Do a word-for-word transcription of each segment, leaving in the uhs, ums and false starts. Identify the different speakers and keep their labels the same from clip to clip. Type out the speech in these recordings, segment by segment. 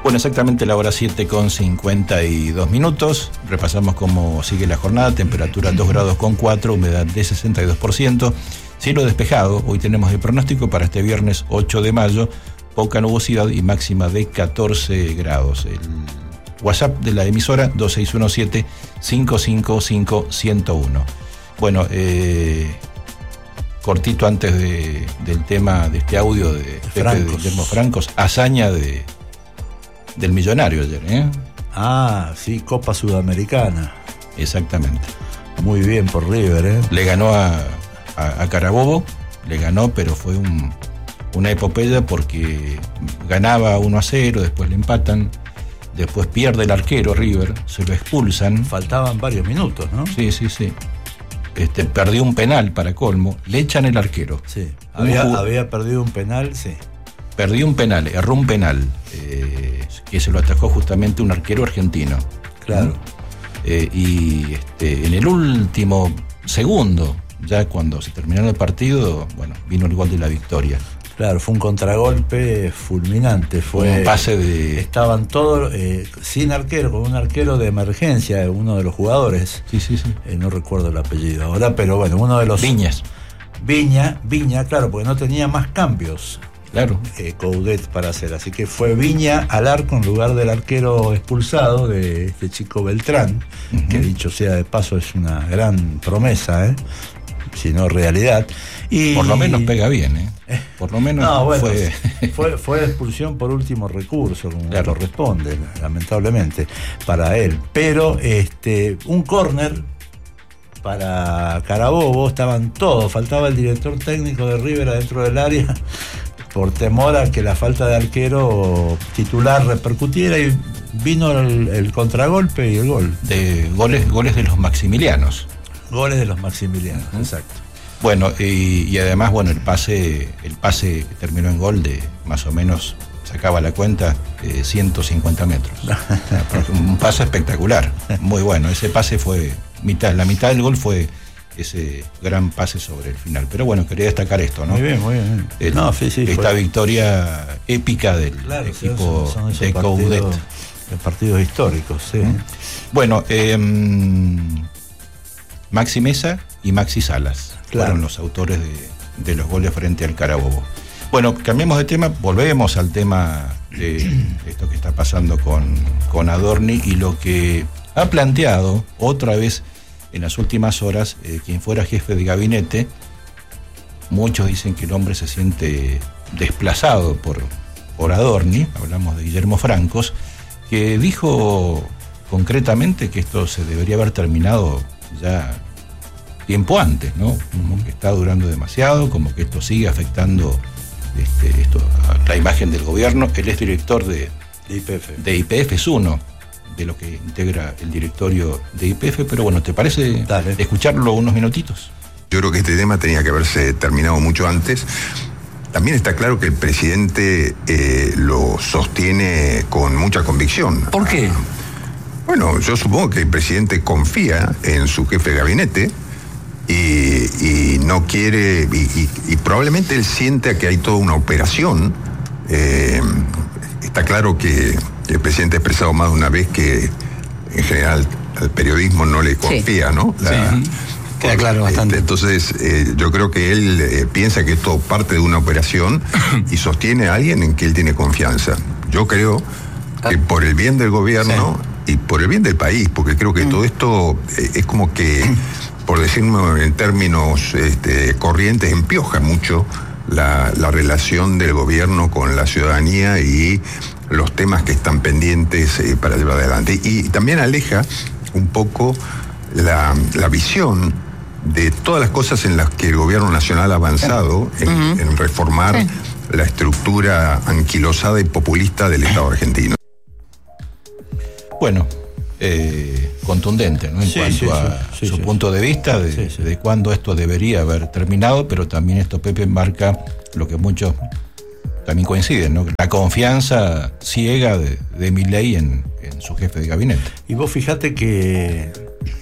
Speaker 1: Bueno, exactamente la hora siete con cincuenta y dos minutos. Repasamos cómo sigue la jornada. Temperatura dos grados con cuatro, humedad de sesenta y dos por ciento. Cielo despejado. Hoy tenemos el pronóstico para este viernes ocho de mayo. Poca nubosidad y máxima de catorce grados. El WhatsApp de la emisora dos seis uno siete, cinco cinco cinco, uno cero uno. Bueno, eh, cortito antes de, del tema de este audio de Pepe de Guillermo Francos. Hazaña de... del Millonario ayer, ¿eh?
Speaker 2: Ah, sí, Copa Sudamericana.
Speaker 1: Exactamente.
Speaker 2: Muy bien por River, ¿eh?
Speaker 1: Le ganó a, a, a Carabobo, le ganó, pero fue un, una epopeya porque ganaba uno a cero, después le empatan, después pierde el arquero River, se lo expulsan.
Speaker 2: Faltaban varios minutos, ¿no?
Speaker 1: Sí, sí, sí. Este, perdió un penal para colmo, le echan el arquero.
Speaker 2: Sí, había, jug... había perdido un penal, sí.
Speaker 1: Perdió un penal, erró un penal, eh, que se lo atajó justamente un arquero argentino.
Speaker 2: Claro. ¿no?
Speaker 1: Eh, y este, en el último segundo, ya cuando se terminó el partido, bueno, vino el gol de la victoria.
Speaker 2: Claro, fue un contragolpe fulminante. Fue
Speaker 1: un pase de...
Speaker 2: Estaban todos eh, sin arquero, con un arquero de emergencia, uno de los jugadores.
Speaker 1: Sí, sí, sí.
Speaker 2: Eh, no recuerdo el apellido ahora, pero bueno, uno de los...
Speaker 1: Viñas.
Speaker 2: Viña, Viña, claro, porque no tenía más cambios.
Speaker 1: Claro.
Speaker 2: Eh, Coudet para hacer, así que fue Viña al arco en lugar del arquero expulsado de este chico Beltrán, uh-huh. que dicho sea de paso es una gran promesa, ¿eh? Si no realidad. Y
Speaker 1: por lo menos pega bien, ¿eh? Por lo menos
Speaker 2: no, bueno,
Speaker 1: fue...
Speaker 2: fue fue expulsión por último recurso, como claro. corresponde, lamentablemente para él. Pero este un córner para Carabobo, estaban todos, faltaba el director técnico de River adentro del área, por temor a que la falta de arquero titular repercutiera, y vino el, el contragolpe y el gol.
Speaker 1: De goles, goles de los Maximilianos.
Speaker 2: Goles de los Maximilianos, uh-huh. exacto.
Speaker 1: Bueno, y, y además, bueno, el pase, el pase que terminó en gol de más o menos, sacaba la cuenta, eh, ciento cincuenta metros. Un pase espectacular, muy bueno. Ese pase fue mitad, la mitad del gol fue ese gran pase sobre el final. Pero bueno, quería destacar esto, ¿no?
Speaker 2: Muy bien, muy bien.
Speaker 1: El,
Speaker 2: no, sí, sí,
Speaker 1: esta fue... victoria épica del
Speaker 2: claro,
Speaker 1: equipo
Speaker 2: sí, son, son
Speaker 1: de Coudet.
Speaker 2: De partidos históricos, sí. ¿Mm?
Speaker 1: Bueno, eh, Maxi Mesa y Maxi Salas claro. fueron los autores de, de los goles frente al Carabobo. Bueno, cambiemos de tema, volvemos al tema de esto que está pasando con, con Adorni y lo que ha planteado otra vez en las últimas horas eh, quien fuera jefe de gabinete. Muchos dicen que el hombre se siente desplazado por, por Adorni, hablamos de Guillermo Francos, que dijo concretamente que esto se debería haber terminado ya tiempo antes, ¿no? Como que está durando demasiado, como que esto sigue afectando este, esto, a la imagen del gobierno. Él es director de,
Speaker 2: de I P F.
Speaker 1: De I P F, es uno de lo que integra el directorio de I P F, pero bueno, ¿te parece Dale. escucharlo unos minutitos?
Speaker 3: Yo creo que este tema tenía que haberse terminado mucho antes. También está claro que el presidente eh, lo sostiene con mucha convicción.
Speaker 1: ¿Por qué?
Speaker 3: Ah, bueno, yo supongo que el presidente confía en su jefe de gabinete y, y no quiere, y, y, y probablemente él sienta que hay toda una operación. Eh, está claro que el presidente ha expresado más de una vez que en general al periodismo no le confía, sí. ¿no? La,
Speaker 1: sí. Queda claro bastante.
Speaker 3: Entonces, eh, yo creo que él eh, piensa que esto parte de una operación y sostiene a alguien en que él tiene confianza. Yo creo que por el bien del gobierno sí. y por el bien del país, porque creo que mm. todo esto eh, es como que, por decirlo en términos este, corrientes, empioja mucho la, la relación del gobierno con la ciudadanía y los temas que están pendientes eh, para llevar adelante. Y, y también aleja un poco la, la visión de todas las cosas en las que el gobierno nacional ha avanzado en, uh-huh. en reformar sí. la estructura anquilosada y populista del Estado argentino.
Speaker 1: Bueno, eh, contundente, ¿no? En sí, cuanto sí, a sí, su sí, punto sí. de vista de, sí, sí. de cuándo esto debería haber terminado, pero también esto, Pepe, marca lo que muchos también coinciden, ¿no? La confianza ciega de, de Milei en, en su jefe de gabinete.
Speaker 2: Y vos fíjate que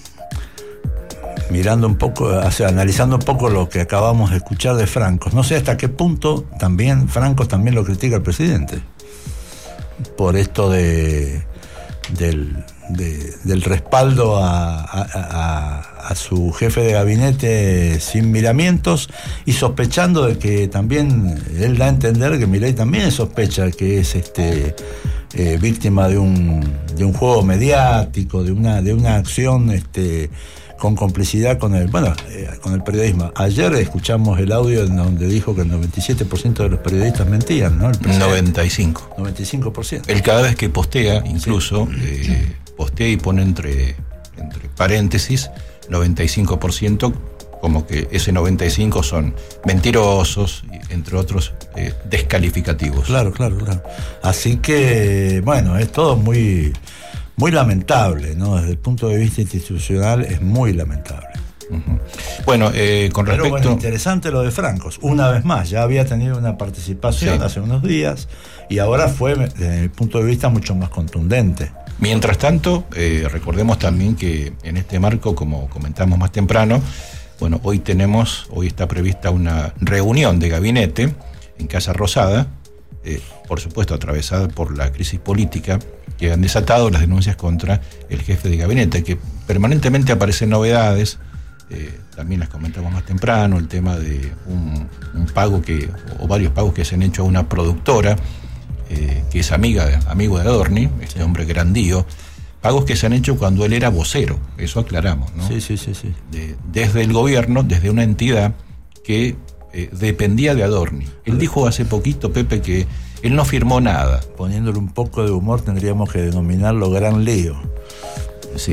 Speaker 2: mirando un poco, o sea, analizando un poco lo que acabamos de escuchar de Francos, no sé hasta qué punto también Francos también lo critica al presidente. por esto de del, de, del respaldo a, a, a, a su jefe de gabinete sin miramientos, y sospechando de que también él da a entender que Milei también sospecha que es este eh, víctima de un de un juego mediático, de una de una acción este con complicidad con el bueno eh, con el periodismo. Ayer escuchamos el audio en donde dijo que el noventa y siete por ciento de los periodistas mentían, ¿no? El
Speaker 1: noventa y cinco.
Speaker 2: noventa y cinco por ciento.
Speaker 1: Él cada vez que postea, incluso, sí. eh, postea y pone entre, entre paréntesis noventa y cinco por ciento, como que ese noventa y cinco por ciento son mentirosos, entre otros eh, descalificativos.
Speaker 2: Claro, claro, claro. Así que, bueno, es todo muy... Muy lamentable, ¿no? Desde el punto de vista institucional es muy lamentable.
Speaker 1: Uh-huh. Bueno, eh, con respecto...
Speaker 2: Pero bueno, interesante lo de Francos. Una vez más, ya había tenido una participación sí. hace unos días y ahora fue, desde el punto de vista, mucho más contundente.
Speaker 1: Mientras tanto, eh, recordemos también que en este marco, como comentamos más temprano, bueno, hoy tenemos, hoy está prevista una reunión de gabinete en Casa Rosada, eh, por supuesto atravesada por la crisis política que han desatado las denuncias contra el jefe de gabinete, que permanentemente aparecen novedades, eh, también las comentamos más temprano, el tema de un, un pago que, o varios pagos que se han hecho a una productora, eh, que es amiga de, amigo de Adorni, este hombre grandío, pagos que se han hecho cuando él era vocero, eso aclaramos, ¿no?
Speaker 2: Sí, sí, sí, sí.
Speaker 1: De, desde el gobierno, desde una entidad que eh, dependía de Adorni. Él dijo hace poquito, Pepe, que él no firmó nada.
Speaker 2: Poniéndole un poco de humor, tendríamos que denominarlo gran lío.
Speaker 1: Sí.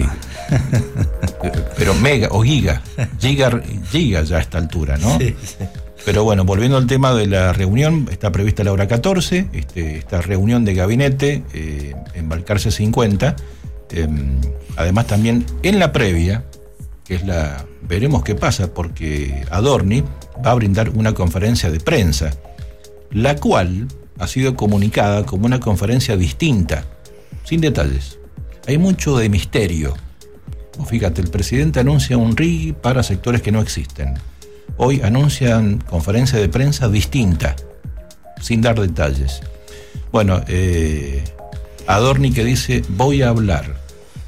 Speaker 1: Pero mega o giga. Giga, giga ya a esta altura, ¿no?
Speaker 2: Sí, sí.
Speaker 1: Pero bueno, volviendo al tema de la reunión, está prevista la hora catorce, este, esta reunión de gabinete eh, en Balcarce cincuenta. Eh, además, también en la previa, que es la. Veremos qué pasa, porque Adorni va a brindar una conferencia de prensa, la cual ha sido comunicada como una conferencia distinta, sin detalles. Hay mucho de misterio. O fíjate, el presidente anuncia un R I G para sectores que no existen. Hoy anuncian conferencia de prensa distinta, sin dar detalles. Bueno, eh, Adorni que dice, voy a hablar.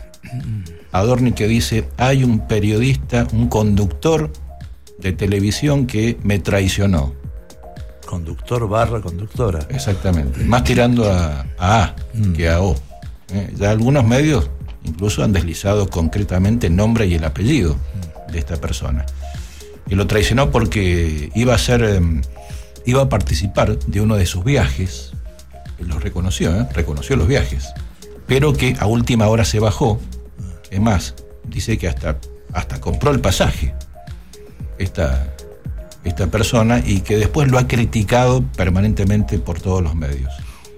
Speaker 1: Adorni que dice, hay un periodista, un conductor de televisión que me traicionó.
Speaker 2: Conductor barra conductora.
Speaker 1: Exactamente. Más tirando a, a A mm. que a O. Eh, ya algunos medios incluso han deslizado concretamente el nombre y el apellido mm. de esta persona. Y lo traicionó porque iba a ser, eh, iba a participar de uno de sus viajes. Él los reconoció, ¿eh? reconoció los viajes. Pero que a última hora se bajó. Es más, dice que hasta, hasta compró el pasaje. Esta. esta persona, y que después lo ha criticado permanentemente por todos los medios.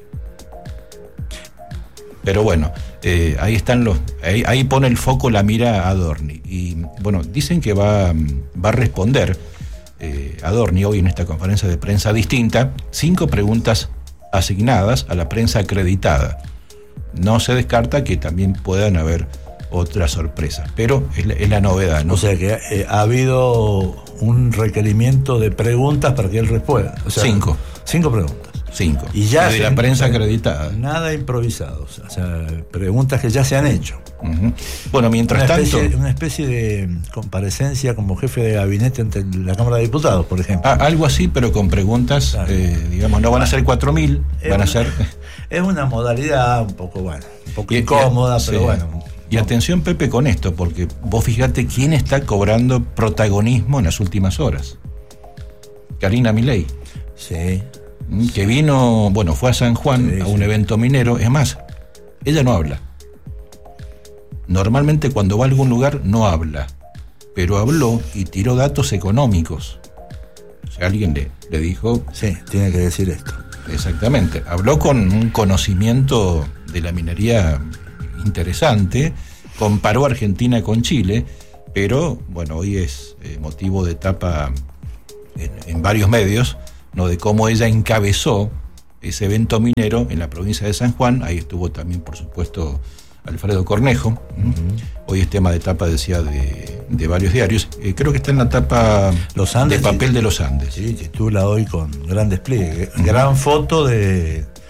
Speaker 1: Pero bueno, eh, ahí están los, ahí, ahí pone el foco, la mira a Adorni. Y bueno, dicen que va, va a responder eh, Adorni hoy en esta conferencia de prensa distinta, cinco preguntas asignadas a la prensa acreditada. No se descarta que también puedan haber otras sorpresas, pero es la, es la novedad, ¿no?
Speaker 2: O sea que eh, ha habido un requerimiento de preguntas para que él responda. O sea,
Speaker 1: cinco.
Speaker 2: Cinco preguntas.
Speaker 1: Cinco.
Speaker 2: Y ya
Speaker 1: de la prensa acreditada.
Speaker 2: Nada improvisado. O sea, preguntas que ya se han hecho.
Speaker 1: Uh-huh. Bueno, mientras
Speaker 2: una
Speaker 1: tanto.
Speaker 2: Especie, una especie de comparecencia como jefe de gabinete ante la Cámara de Diputados, por ejemplo.
Speaker 1: Ah, algo así, pero con preguntas, claro. eh, digamos, no van a ser cuatro mil, van
Speaker 2: una,
Speaker 1: a ser.
Speaker 2: Es una modalidad un poco, bueno, un poco y, incómoda, y, pero sí. bueno.
Speaker 1: Y atención, Pepe, con esto, porque vos fíjate quién está cobrando protagonismo en las últimas horas. Karina Milei.
Speaker 2: Sí.
Speaker 1: Que vino, bueno, fue a San Juan, sí, a un sí. evento minero. Es más, ella no habla. Normalmente cuando va a algún lugar no habla, pero habló y tiró datos económicos. O sea, alguien le, le dijo...
Speaker 2: Sí, tiene que decir esto.
Speaker 1: Exactamente. Habló con un conocimiento de la minería interesante, comparó Argentina con Chile, pero bueno, hoy es eh, motivo de tapa en, en varios medios, ¿no? De cómo ella encabezó ese evento minero en la provincia de San Juan. Ahí estuvo también, por supuesto, Alfredo Cornejo. Uh-huh. Hoy es tema de tapa, decía, de, de varios diarios. Eh, creo que está en la tapa
Speaker 2: Los Andes,
Speaker 1: de papel de los Andes.
Speaker 2: Sí, titula hoy con gran despliegue. Uh-huh. Gran foto de,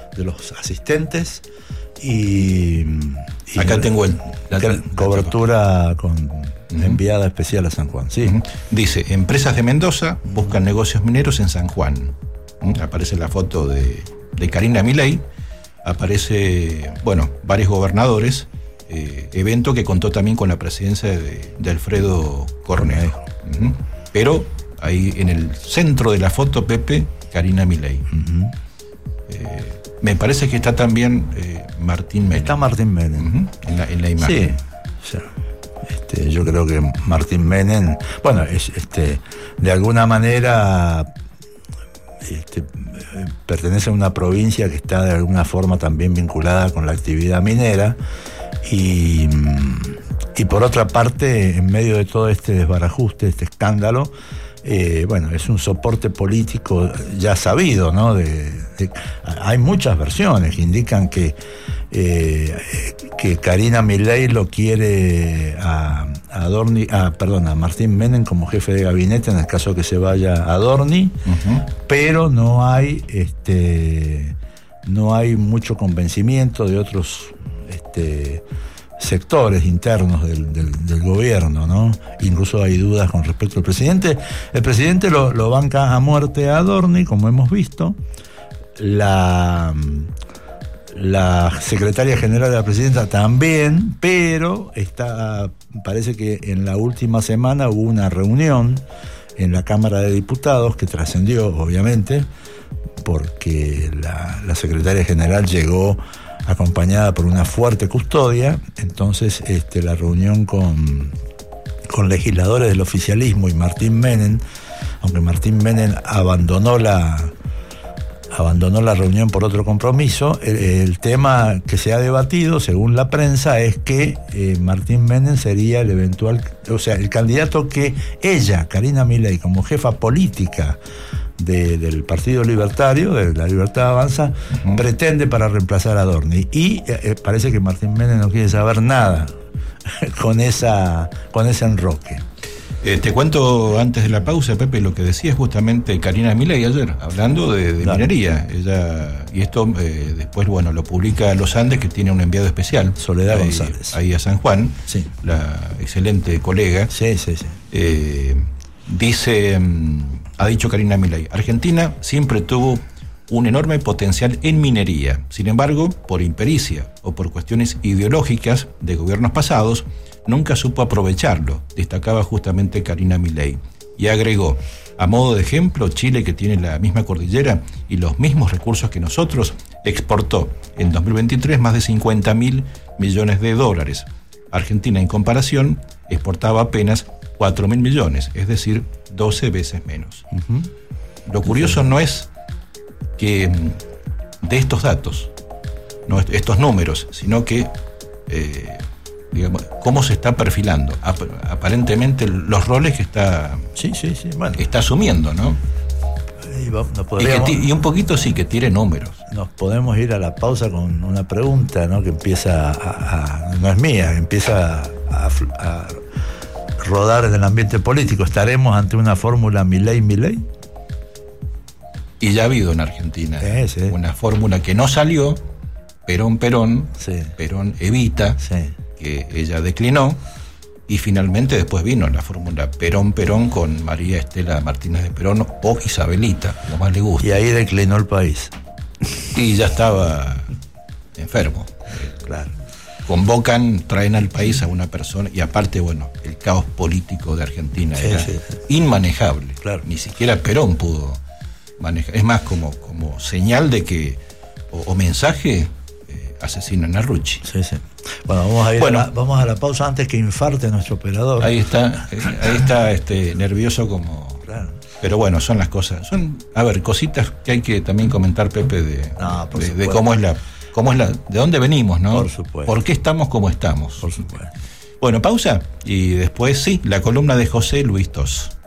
Speaker 2: de los asistentes y, y
Speaker 1: acá tengo el, la,
Speaker 2: la cobertura con uh-huh. enviada especial a San Juan. Sí.
Speaker 1: Uh-huh. Dice, empresas de Mendoza buscan negocios mineros en San Juan. Uh-huh. Aparece la foto de, de Karina Milei, aparece, bueno, varios gobernadores, eh, evento que contó también con la presidencia de, de Alfredo Cornejo. Uh-huh. Pero ahí en el centro de la foto, Pepe, Karina Milei. Uh-huh. eh, me parece que está también eh, Martín Menem.
Speaker 2: Está Martín Menem.
Speaker 1: Uh-huh. en, la, en la imagen.
Speaker 2: Sí, o sea, este, yo creo que Martín Menem, bueno, es, este, de alguna manera este, pertenece a una provincia que está de alguna forma también vinculada con la actividad minera y, y por otra parte, en medio de todo este desbarajuste, este escándalo, Eh, bueno, es un soporte político ya sabido, ¿no? De, de, hay muchas versiones que indican que, eh, que Karina Milei lo quiere a, a Adorni, a, perdón, a Martín Menem como jefe de gabinete en el caso que se vaya a Adorni, uh-huh. pero no hay, este, no hay mucho convencimiento de otros, este, sectores internos del, del, del gobierno, ¿no? Incluso hay dudas con respecto al presidente. El presidente lo, lo banca a muerte a Adorni, como hemos visto. La, la secretaria general de la presidenta también, pero está, parece que en la última semana hubo una reunión en la Cámara de Diputados que trascendió, obviamente, porque la, la secretaria general llegó acompañada por una fuerte custodia. Entonces este, la reunión con, con legisladores del oficialismo y Martín Menem, aunque Martín Menem abandonó la abandonó la reunión por otro compromiso, el, el tema que se ha debatido, según la prensa, es que eh, Martín Menem sería el eventual, o sea, el candidato que ella, Karina Milei, como jefa política De, del Partido Libertario, de la Libertad Avanza, uh-huh. pretende para reemplazar a Adorni. Y eh, parece que Martín Menem no quiere saber nada con esa con ese enroque.
Speaker 1: Eh, te cuento antes de la pausa, Pepe, lo que decía justamente Karina Milei ayer, hablando de, de claro. minería. Ella, y esto eh, después, bueno, lo publica Los Andes, que tiene un enviado especial.
Speaker 2: Soledad
Speaker 1: ahí,
Speaker 2: González.
Speaker 1: Ahí a San Juan,
Speaker 2: sí.
Speaker 1: la excelente colega.
Speaker 2: Sí, sí, sí.
Speaker 1: Eh, dice... Ha dicho Karina Milei, Argentina siempre tuvo un enorme potencial en minería. Sin embargo, por impericia o por cuestiones ideológicas de gobiernos pasados, nunca supo aprovecharlo, destacaba justamente Karina Milei. Y agregó, a modo de ejemplo, Chile, que tiene la misma cordillera y los mismos recursos que nosotros, exportó en dos mil veintitrés más de cincuenta mil millones de dólares. Argentina, en comparación, exportaba apenas cuatro mil millones, es decir, doce veces menos. Uh-huh. Lo curioso no es que de estos datos, no estos números, sino que eh, digamos, cómo se está perfilando. Ap- aparentemente los roles que está,
Speaker 2: sí, sí, sí. Bueno.
Speaker 1: está asumiendo, ¿no?
Speaker 2: Y, va, no
Speaker 1: y, que ti- y un poquito sí, que tire números.
Speaker 2: Nos podemos ir a la pausa con una pregunta, ¿no? Que empieza a, a no es mía, empieza a, a rodar en el ambiente político. ¿Estaremos ante una fórmula Milei-Milei?
Speaker 1: Y ya ha habido en Argentina
Speaker 2: sí, sí.
Speaker 1: una fórmula que no salió, Perón-Perón,
Speaker 2: sí.
Speaker 1: Perón-Evita, sí. que ella declinó, y finalmente después vino la fórmula Perón-Perón con María Estela Martínez de Perón o Isabelita, como más le gusta.
Speaker 2: Y ahí declinó el país.
Speaker 1: Y ya estaba enfermo.
Speaker 2: Claro.
Speaker 1: Convocan, traen al país a una persona, y aparte, bueno, el caos político de Argentina sí, era sí, sí. inmanejable.
Speaker 2: Claro.
Speaker 1: Ni siquiera Perón pudo manejar. Es más, como, como señal de que, o, o mensaje, eh, asesinan a Rucci.
Speaker 2: Sí, sí. Bueno, vamos a ir bueno, a la, vamos a la pausa antes que infarte nuestro operador.
Speaker 1: Ahí está, eh, ahí está este, nervioso como... Claro. Pero bueno, son las cosas. Son, a ver, cositas que hay que también comentar, Pepe, de,
Speaker 2: no,
Speaker 1: de, de cómo es la... ¿Cómo es la, de dónde venimos, no?
Speaker 2: Por supuesto.
Speaker 1: ¿Por qué estamos como estamos?
Speaker 2: Por supuesto.
Speaker 1: Bueno, pausa y después sí, la columna de José Luis Tos.